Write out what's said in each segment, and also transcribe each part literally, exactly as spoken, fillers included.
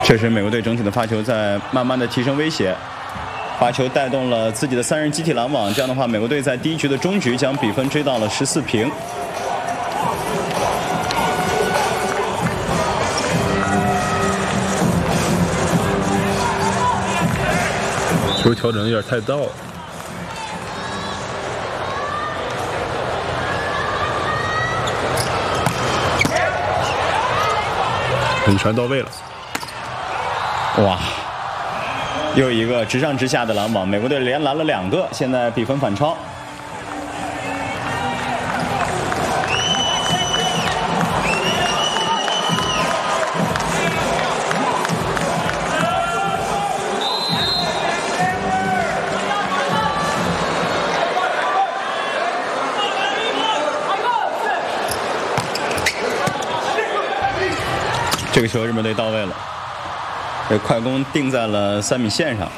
确实，美国队整体的发球在慢慢的提升威胁，发球带动了自己的三人集体拦网，这样的话，美国队在第一局的中局将比分追到了十四平。 球调整有点太到了。 一传到位了， 哇！又一个直上直下的拦网，美国队连拦了两个，现在比分反超。这个球日本队到位了，这快攻定在了三米线上。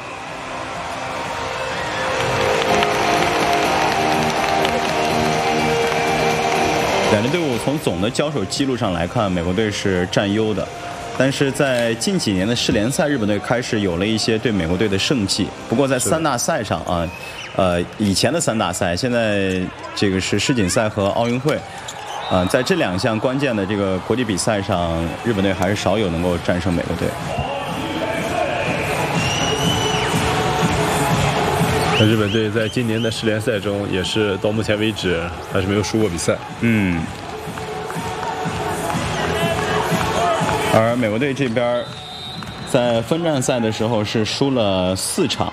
两支队伍从总的交手记录上来看，美国队是占优的，但是在近几年的世联赛，日本队开始有了一些对美国队的胜绩。不过在三大赛上啊，呃，以前的三大赛，现在这个是世锦赛和奥运会。 啊、呃，在这两项关键的这个国际比赛上，日本队还是少有能够战胜美国队。 那日本队在今年的世联赛中，也是到目前为止还是没有输过比赛。 嗯。而美国队这边，在分站赛的时候是输了四场，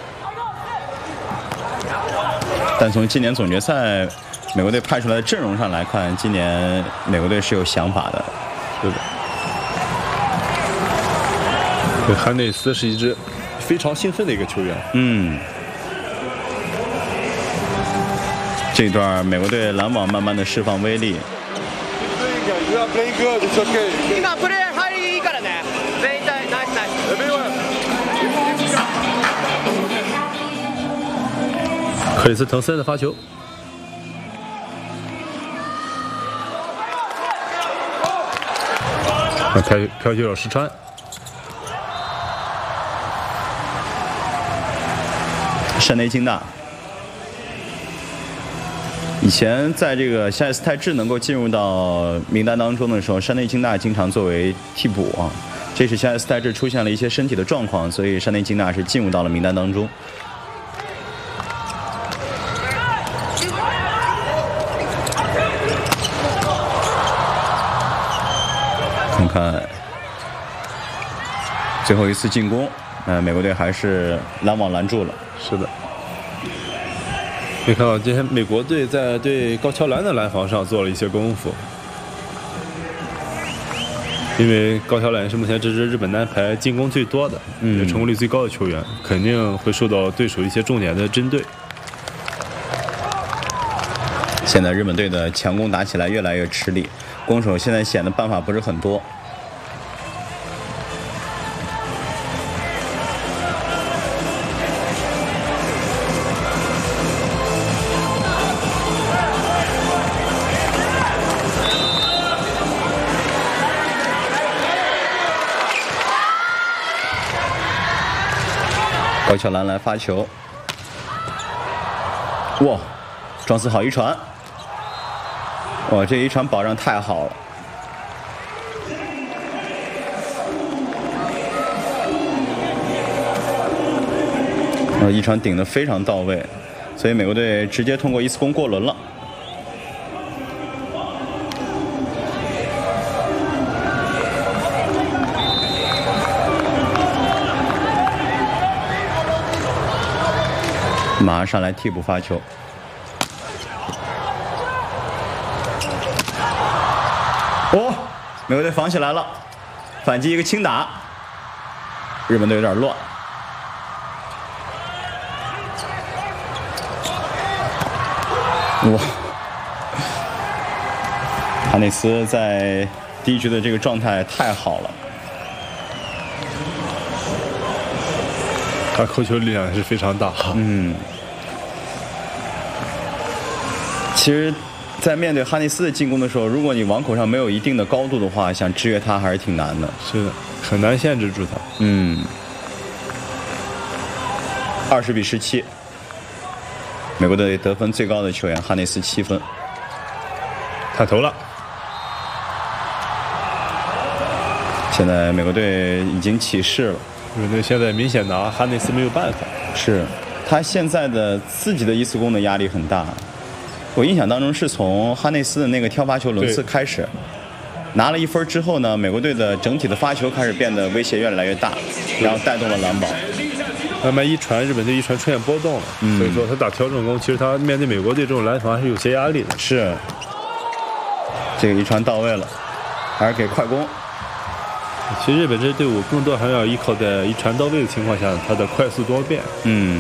但从今年总决赛。 美国队派出来的阵容上来看，今年美国队是有想法的， 是的。对，汉内斯是一支非常兴奋的一个球员。 嗯。这一段美国队拦网慢慢的释放威力。 克里斯滕森的发球。 飘飘球手石川， 山内金大。以前在这个下伊斯泰治能够进入到名单当中的时候，山内金大经常作为替补啊。这是下伊斯泰治出现了一些身体的状况，所以山内金大是进入到了名单当中。 看看最后一次进攻，呃，美国队还是拦网拦住了。 是的，可以看到今天美国队在对高桥兰的拦防上做了一些功夫，因为高桥兰是目前这支日本男排进攻最多的，嗯，也成功率最高的球员，肯定会受到对手一些重点的针对。 现在日本队的强攻打起来越来越吃力。 攻手现在显得办法不是很多。高桥兰来发球，哇，庄司好一传。 哇，这一传保障太好了！啊，一传顶得非常到位，所以美国队直接通过一次攻过轮了。马上上来替补发球。 哦，美国队防起来了，反击一个轻打，日本队有点乱。哇，哈内斯在第一局的这个状态太好了， 他扣球力量也是非常大。 嗯，其实。 在面对哈内斯的进攻的时候，如果你网口上没有一定的高度的话，想制约他还是挺难的。 是的， 很难限制住他。 嗯，二十比十七，美国队得分最高的球员哈内斯七分， 探头了。 现在美国队已经起势了， 日本队现在明显拿哈内斯没有办法。 是他现在的自己的一次攻的压力很大。我印象当中是从哈内斯的那个挑发球轮次开始，拿了一分之后呢，美国队的整体的发球开始变得威胁越来越大，然后带动了篮保。 慢慢一传，日本队一传出现波动了，嗯、所以说他打调整攻，其实他面对美国队这种拦防还是有些压力的。 是，这个一传到位了，还是给快攻。 其实日本这支队伍更多还要依靠在一传到位的情况下，他的快速多变。 嗯。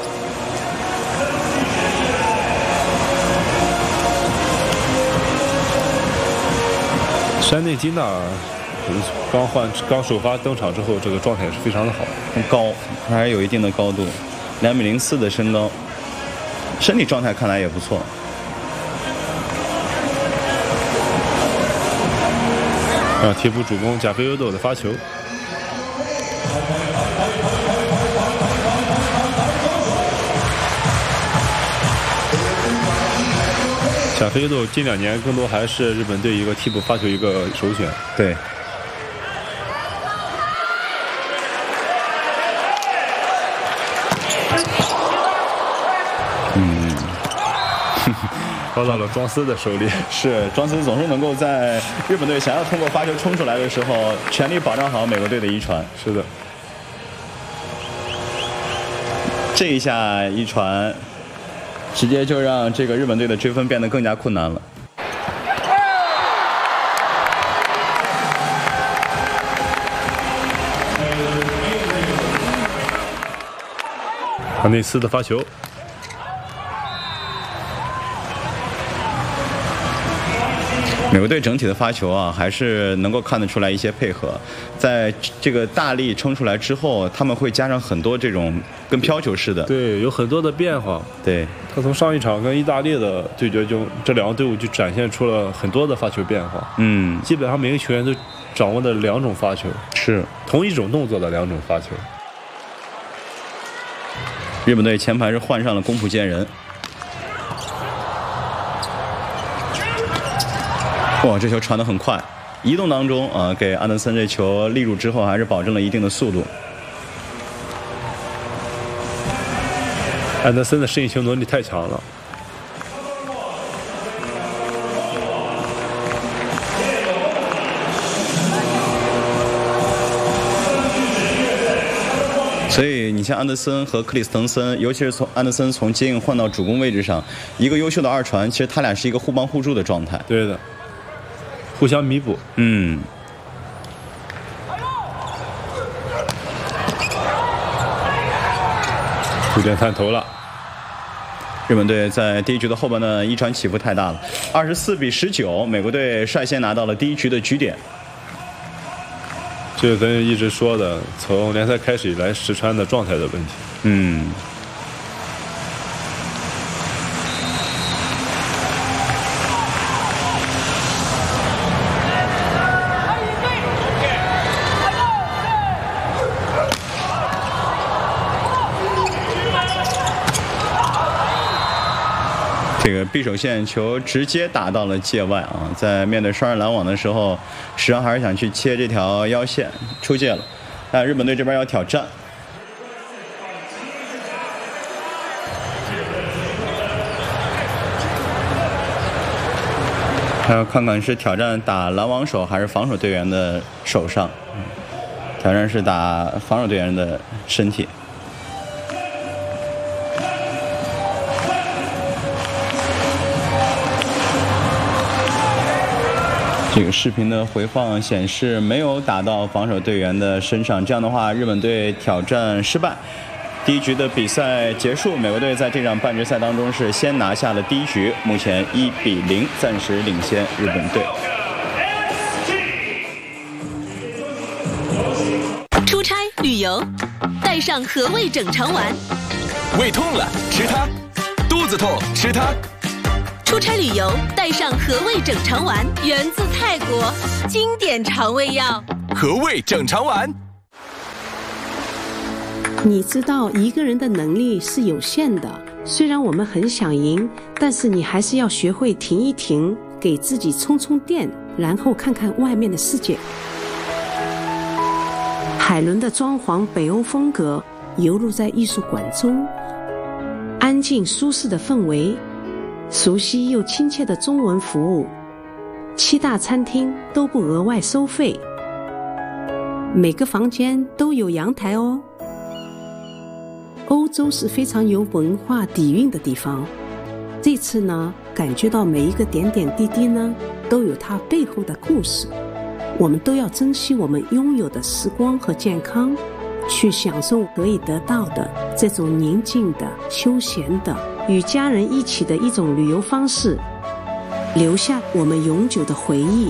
山内金娜刚换刚首发登场之后，这个状态也是非常的好， 很高，他还有一定的高度，两米零四的身高，身体状态看来也不错。 啊，替补主攻贾菲尤斗的发球，贾菲尤斗近两年更多还是日本队一个替补发球一个首选。 对。嗯。 抛到了庄司的手里。 是，庄司总是能够在日本队想要通过发球冲出来的时候，全力保障好美国队的一传。 是的， 这一下一传，直接就让这个日本队的追分变得更加困难了。 哈内斯的发球。 美国队整体的发球啊，还是能够看得出来一些配合。在这个大力冲出来之后，他们会加上很多这种跟飘球似的。 对，有很多的变化。 对， 他从上一场跟意大利的对决中，这两个队伍就展现出了很多的发球变化。 嗯， 基本上每个球员都掌握的两种发球， 是同一种动作的两种发球。 日本队前排是换上了宫浦健人。哇，这球传得很快，移动当中啊，给安德森这球立住之后，还是保证了一定的速度。 安德森的适应球能力太强了。 所以你像安德森和克里斯滕森，尤其是从安德森从接应换到主攻位置上，一个优秀的二传，其实他俩是一个互帮互助的状态。 对的。互相弥补。 嗯。 有点探头了。 日本队在第一局的后半段一传起伏太大了，二十四比十九，美国队率先拿到了第一局的局点。 这个咱一直说的，从联赛开始以来石川的状态的问题。 嗯。这个匕首线球直接打到了界外啊！在面对双人拦网的时候，石川还是想去切这条腰线，出界了。但日本队这边要挑战，还要看看是挑战打拦网手还是防守队员的手上。挑战是打防守队员的身体。这个视频的回放显示没有打到防守队员的身上，这样的话，日本队挑战失败。第一局的比赛结束，美国队在这场半决赛当中是先拿下了第一局，目前一比零暂时领先日本队。 出差旅游，带上和味整肠丸。 胃痛了吃它，肚子痛吃它。 出差旅游带上和味整肠丸，源自泰国，经典肠胃药。 和味整肠丸。 你知道一个人的能力是有限的，虽然我们很想赢，但是你还是要学会停一停，给自己充充电，然后看看外面的世界。海伦的装潢北欧风格游入在艺术馆中，安静舒适的氛围，熟悉又亲切的中文服务，七大餐厅都不额外收费，每个房间都有阳台哦。欧洲是非常有文化底蕴的地方，这次呢，感觉到每一个点点滴滴呢，都有它背后的故事。我们都要珍惜我们拥有的时光和健康，去享受可以得到的这种宁静的、休闲的、与家人一起的一种旅游方式，留下我们永久的回忆。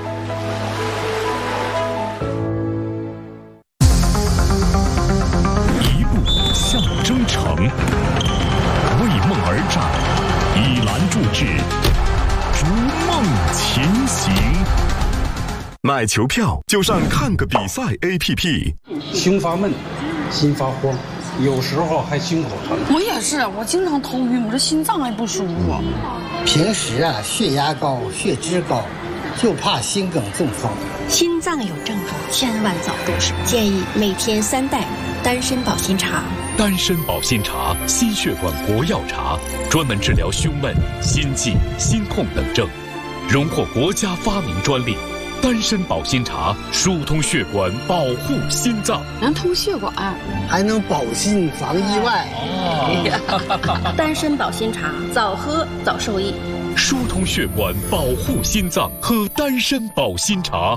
一步向征程，为梦而战，以篮铸志，逐梦前行。买球票就上看个比赛 A P P。 胸发闷，心发慌，有时候还心口疼。 我也是，我经常头晕，我这心脏还不舒服。 平时啊，血压高，血脂高，就怕心梗中风。 心脏有症状，千万早入手。建议每天三袋丹参保心茶。 丹参保心茶，心血管国药茶，专门治疗胸闷、心悸、心痛等症，荣获国家发明专利。丹参保心茶疏通血管，保护心脏， 能通血管， 还能保心防意外。 哦、丹参保心茶，早喝早受益。 疏通血管，保护心脏，喝丹参保心茶。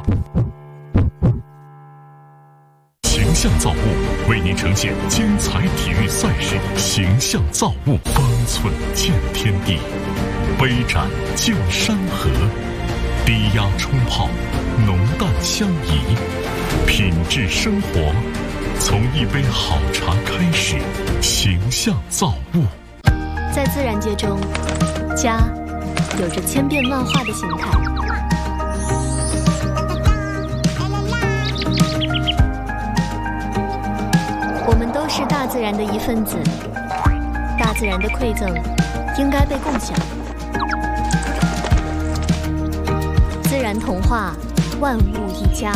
形象造物为您呈现精彩体育赛事，形象造物，方寸见天地，杯盏见山河。低压冲泡，浓淡相宜，品质生活，从一杯好茶开始。形象造物， 在自然界中，家有着千变万化的形态。我们都是大自然的一份子，大自然的馈赠应该被共享。自然童话，万物一家。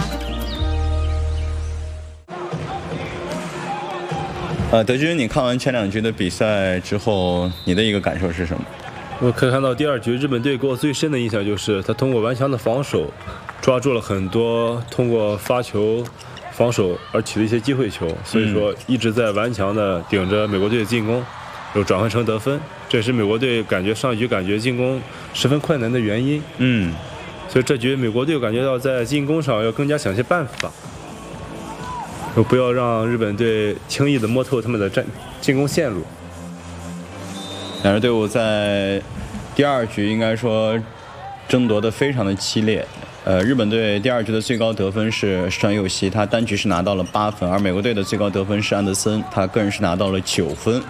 呃，德军，你看完前两局的比赛之后，你的一个感受是什么？ 我可以看到第二局日本队给我最深的印象就是他通过顽强的防守，抓住了很多通过发球、防守而取得一些机会球，所以说一直在顽强的顶着美国队的进攻，又转换成得分，这也是美国队感觉上一局感觉进攻十分困难的原因。 嗯。 所以这局美国队感觉到在进攻上要更加想些办法，不要让日本队轻易的摸透他们的战进攻线路。 两支队伍在第二局应该说争夺的非常的激烈。呃，日本队第二局的最高得分是石川佑希，他单局是拿到了八分，而美国队的最高得分是安德森，他个人是拿到了九分。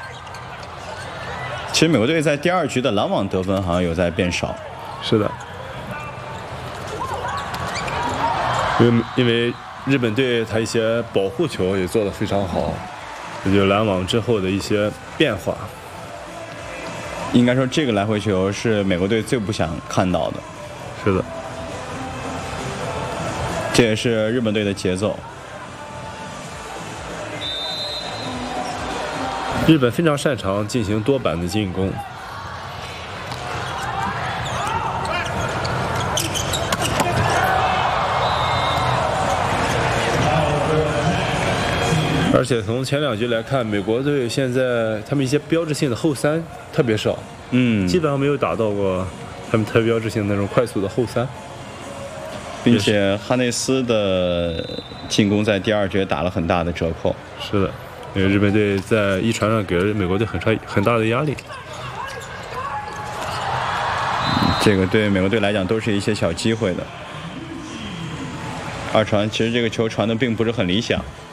其实美国队在第二局的拦网得分好像有在变少。 是的。因为因为日本队他一些保护球也做得非常好，这就是拦网之后的一些变化。 应该说这个来回球是美国队最不想看到的。 是的， 这也是日本队的节奏。 日本非常擅长进行多板的进攻。而且从前两局来看，美国队现在他们一些标志性的后三特别少， 嗯， 基本上没有打到过他们特标志性的那种快速的后三， 并且哈内斯的进攻在第二局打了很大的折扣。 是的，因为日本队在一传上给了美国队很大很大的压力。 这个对美国队来讲都是一些小机会的。二传其实这个球传的并不是很理想。